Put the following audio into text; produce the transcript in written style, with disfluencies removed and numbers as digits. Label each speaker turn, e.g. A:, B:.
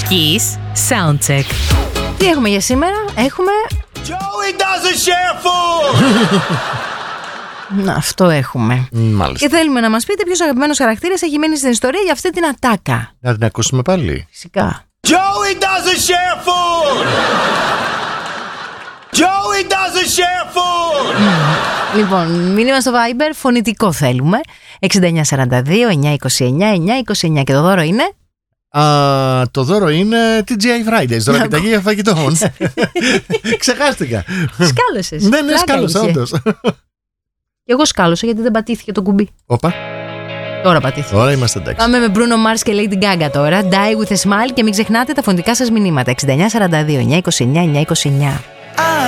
A: Kiss Soundcheck.
B: Τι έχουμε για σήμερα? Έχουμε...
C: Joey doesn't share food!
B: Να, αυτό έχουμε.
D: Μάλιστα.
B: Και θέλουμε να μας πείτε ποιος αγαπημένος χαρακτήρας έχει μείνει στην ιστορία για αυτή την ατάκα.
D: Να την ακούσουμε πάλι.
B: Φυσικά.
C: Joey doesn't share food! Joey doesn't share food!
B: Λοιπόν, μήνυμα στο Viber, φωνητικό θέλουμε. 6942-929-929 και το δώρο είναι...
D: Το δώρο είναι TGI Fridays, τώρα επιταγή για φαγητό. Ξεχάστηκα.
B: Σκάλωσες.
D: Ναι, σκάλωσα όντως.
B: Και εγώ σκάλωσα γιατί δεν πατήθηκε το κουμπί.
D: Όπα.
B: Τώρα πατήθηκε.
D: Τώρα είμαστε εντάξει.
B: Πάμε με Bruno Mars και Lady Gaga τώρα. Die with a smile και μην ξεχνάτε τα φωνητικά σας μηνύματα. 6942-929-929.